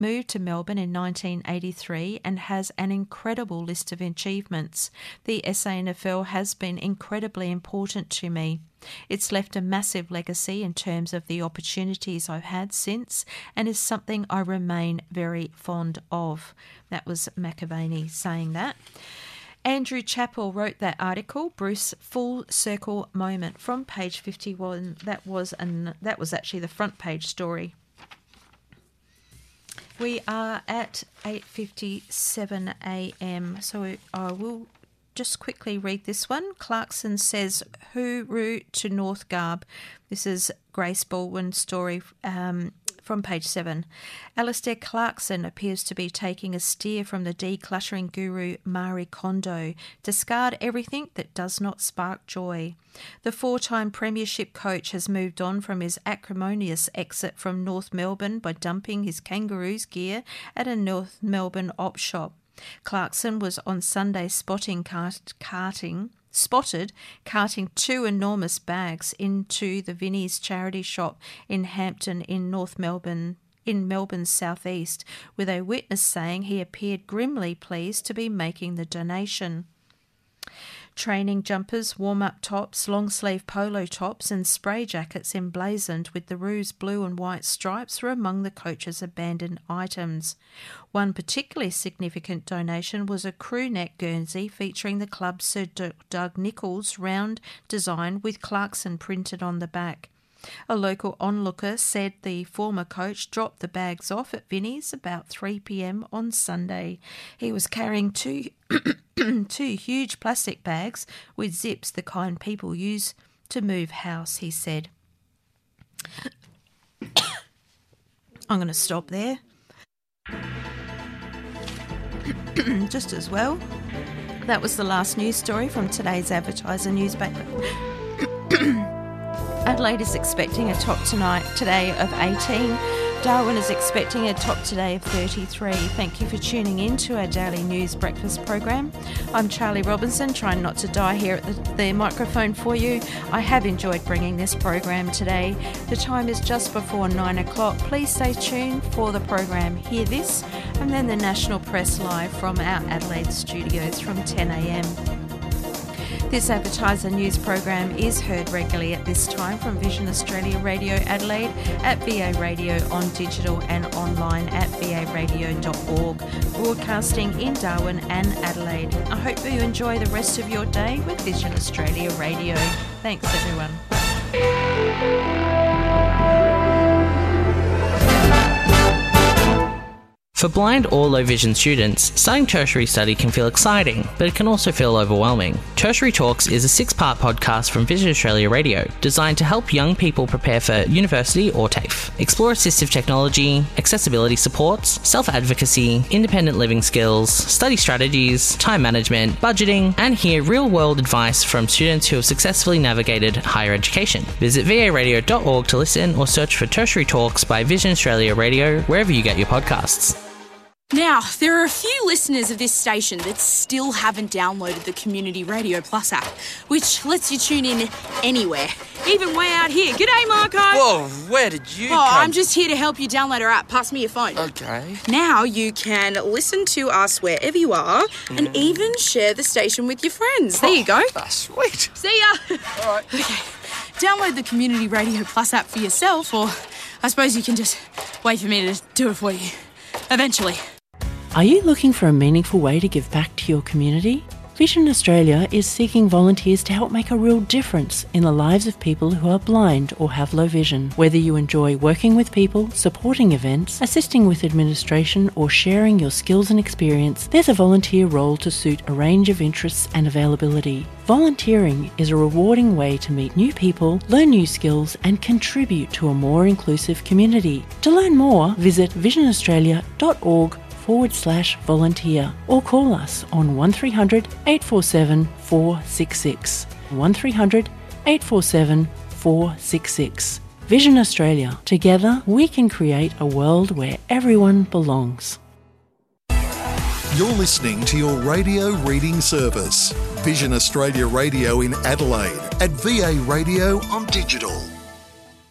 moved to Melbourne in 1983 and has an incredible list of achievements. The SANFL has been incredibly important to me. It's left a massive legacy in terms of the opportunities I've had since and is something I remain very fond of. That was McAvaney saying that. Andrew Chappell wrote that article, Bruce, Full Circle Moment, from page 51. That was actually the front page story. We are at 8:57 a.m, so I will just quickly read this one. Clarkson says, hooroo to North Garb. This is Grace Baldwin's story from page 7. Alistair Clarkson appears to be taking a steer from the decluttering guru Marie Kondo, discard everything that does not spark joy. The 4-time premiership coach has moved on from his acrimonious exit from North Melbourne by dumping his Kangaroos gear at a North Melbourne op shop. Clarkson was on Sunday spotted carting 2 enormous bags into the Vinnie's charity shop in Hampton in North Melbourne, in Melbourne's southeast, with a witness saying he appeared grimly pleased to be making the donation. Training jumpers, warm-up tops, long-sleeve polo tops and spray jackets emblazoned with the Roos blue and white stripes were among the coach's abandoned items. One particularly significant donation was a crew neck Guernsey featuring the club's Sir Doug Nicholls round design with Clarkson printed on the back. A local onlooker said the former coach dropped the bags off at Vinnie's about 3 p.m. on Sunday. He was carrying two huge plastic bags with zips, the kind people use to move house, he said. I'm going to stop there. Just as well. That was the last news story from today's Advertiser newspaper. Adelaide is expecting a top today of 18. Darwin is expecting a top today of 33. Thank you for tuning in to our daily news breakfast program. I'm Charlie Robinson, trying not to die here at the microphone for you. I have enjoyed bringing this program today. The time is just before 9 o'clock. Please stay tuned for the program Hear This, and then the National Press Live from our Adelaide studios from 10 a.m. This Advertiser News program is heard regularly at this time from Vision Australia Radio Adelaide, at VA Radio on digital and online at varadio.org, broadcasting in Darwin and Adelaide. I hope you enjoy the rest of your day with Vision Australia Radio. Thanks, everyone. For blind or low vision students, starting tertiary study can feel exciting, but it can also feel overwhelming. Tertiary Talks is a 6-part podcast from Vision Australia Radio, designed to help young people prepare for university or TAFE. Explore assistive technology, accessibility supports, self-advocacy, independent living skills, study strategies, time management, budgeting, and hear real-world advice from students who have successfully navigated higher education. Visit varadio.org to listen or search for Tertiary Talks by Vision Australia Radio wherever you get your podcasts. Now, there are a few listeners of this station that still haven't downloaded the Community Radio Plus app, which lets you tune in anywhere, even way out here. G'day, Marco. Whoa, where did you come? I'm just here to help you download our app. Pass me your phone. Okay. Now you can listen to us wherever you are and even share the station with your friends. There you go. That's sweet. See ya. All right. Okay. Download the Community Radio Plus app for yourself, or I suppose you can just wait for me to do it for you. Eventually. Are you looking for a meaningful way to give back to your community? Vision Australia is seeking volunteers to help make a real difference in the lives of people who are blind or have low vision. Whether you enjoy working with people, supporting events, assisting with administration, or sharing your skills and experience, there's a volunteer role to suit a range of interests and availability. Volunteering is a rewarding way to meet new people, learn new skills, and contribute to a more inclusive community. To learn more, visit visionaustralia.org/volunteer or call us on 1300 847 466. 1300 847 466. Vision Australia. Together we can create a world where everyone belongs. You're listening to your radio reading service. Vision Australia Radio in Adelaide, at VA Radio on digital